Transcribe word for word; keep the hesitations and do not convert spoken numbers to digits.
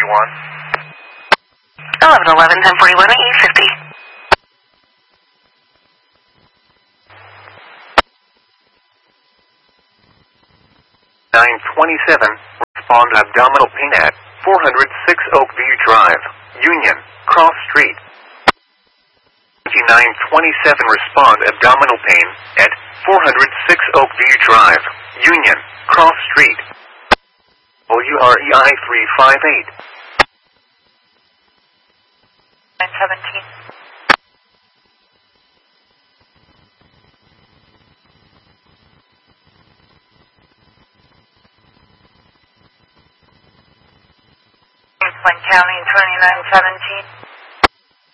forty-one. eleven eleven, ten forty-one, E fifty. nine twenty-seven, respond abdominal pain at four hundred six Oakview Drive, Union, Cross Street. nine twenty-seven, respond abdominal pain at four hundred six Oakview Drive, Union, Cross Street. W R E I three five eight. nine seventeen. Flint County, twenty-nine seventeen.